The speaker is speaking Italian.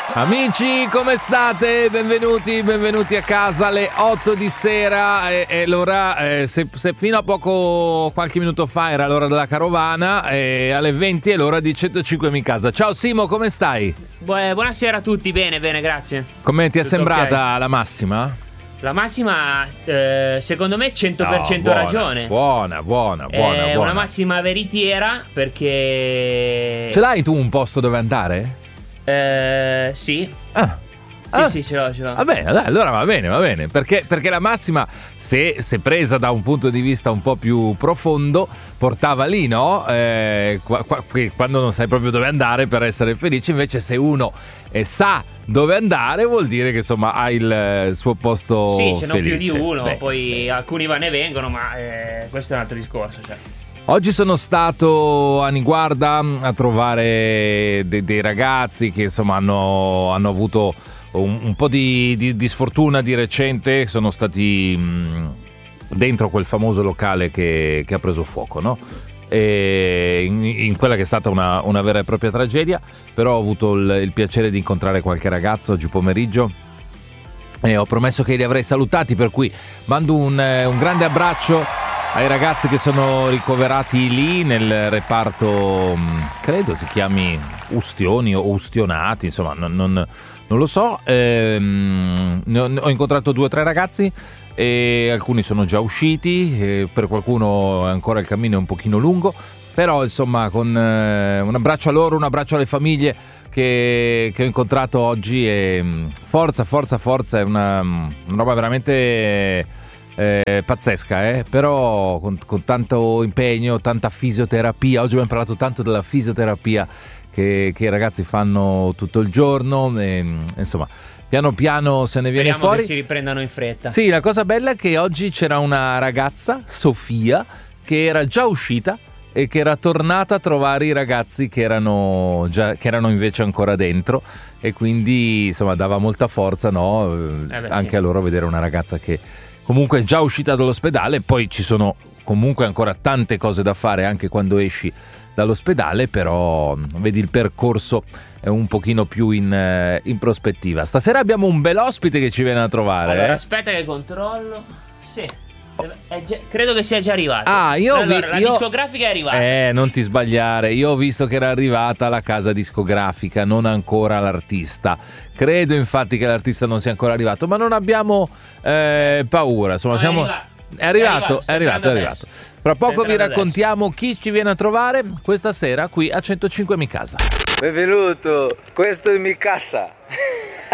Amici, come state? Benvenuti a casa alle 8 di sera e l'ora, se fino a qualche minuto fa era l'ora della carovana, alle 20 è l'ora di 105 in casa. Ciao Simo, come stai? Buonasera a tutti, bene, grazie. Come ti è Tutto sembrata okay. La Massima? La Massima, secondo me 100% buona, ragione. Buona. Una massima veritiera, perché... Ce l'hai tu un posto dove andare? Sì. Sì, ce l'ho. Va bene, dai, allora va bene, perché la Massima, se presa da un punto di vista un po' più profondo, portava lì, no? Quando non sai proprio dove andare per essere felice, invece se uno sa dove andare vuol dire che insomma ha il suo posto felice. Sì, ce n'ho più di uno, poi alcuni vanno e vengono, ma questo è un altro discorso, cioè. Oggi sono stato a Niguarda a trovare dei ragazzi che insomma hanno avuto un po' di sfortuna di recente, sono stati dentro quel famoso locale che ha preso fuoco, no? E in quella che è stata una vera e propria tragedia, però ho avuto il piacere di incontrare qualche ragazzo oggi pomeriggio e ho promesso che li avrei salutati, per cui mando un grande abbraccio ai ragazzi che sono ricoverati lì nel reparto, credo si chiami Ustioni o Ustionati, insomma non lo so. Ho incontrato 2 o 3 ragazzi e alcuni sono già usciti, per qualcuno ancora il cammino è un pochino lungo, però insomma con un abbraccio a loro, un abbraccio alle famiglie che ho incontrato oggi, e forza, è una roba veramente pazzesca, però con tanto impegno, tanta fisioterapia. Oggi abbiamo parlato tanto della fisioterapia che i ragazzi fanno tutto il giorno, e, insomma piano piano se ne viene Speriamo fuori. che si riprendano in fretta. Sì, la cosa bella è che oggi c'era una ragazza, Sofia, che era già uscita e che era tornata a trovare i ragazzi che erano invece ancora dentro, e quindi insomma dava molta forza, no? Anche sì. a loro vedere una ragazza che comunque è già uscita dall'ospedale. Poi ci sono comunque ancora tante cose da fare anche quando esci dall'ospedale, però vedi il percorso è un pochino più in prospettiva. Stasera abbiamo un bel ospite che ci viene a trovare. Allora, aspetta che controllo. Sì, credo che sia già arrivato. La discografica è arrivata. Non ti sbagliare, io ho visto che era arrivata la casa discografica, non ancora l'artista. Credo infatti che l'artista non sia ancora arrivato, ma non abbiamo paura, insomma, È arrivato. Fra poco vi raccontiamo chi ci viene a trovare questa sera qui a 105 Mi Casa. Benvenuto, questo è Mi Casa.